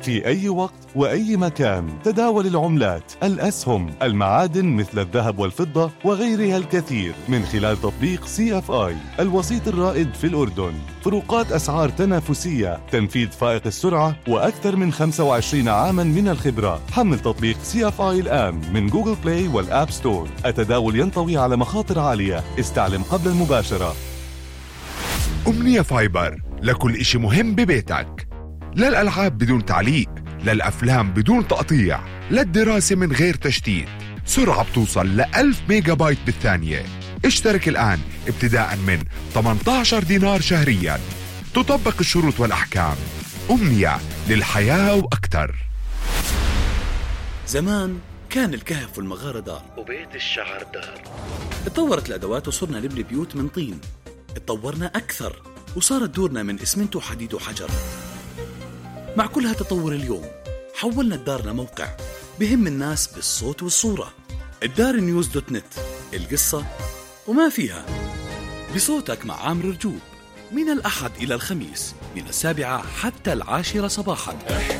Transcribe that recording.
في أي وقت وأي مكان. تداول العملات، الأسهم، المعادن مثل الذهب والفضة وغيرها الكثير من خلال تطبيق CFI الوسيط الرائد في الأردن. فروقات أسعار تنافسية، تنفيذ فائق السرعة، وأكثر من 25 عاما من الخبرة. حمل تطبيق CFI الآن من جوجل بلاي والآب ستور. التداول ينطوي على مخاطر عالية، استعلم قبل المباشرة. أمنية فايبر لكل إشي مهم ببيتك، للألعاب بدون تعليق، للأفلام بدون تقطيع، للدراسة من غير تشتيت. سرعة بتوصل ل1000 ميجا بايت بالثانية. اشترك الآن ابتداء من 18 دينار شهريا. تطبق الشروط والأحكام. أمنية للحياة وأكثر. زمان كان الكهف والمغارة دار وبيت الشعر دار. اتطورت الأدوات وصرنا نبني بيوت من طين. اتطورنا أكثر وصارت دورنا من إسمنت وحديد وحجر. مع كل هالتطور اليوم حولنا الدار لموقع بهم الناس بالصوت والصورة. الدارنيوز.net، القصة وما فيها، بصوتك مع عامر رجوب، من الأحد إلى الخميس من 7 حتى 10 صباحا.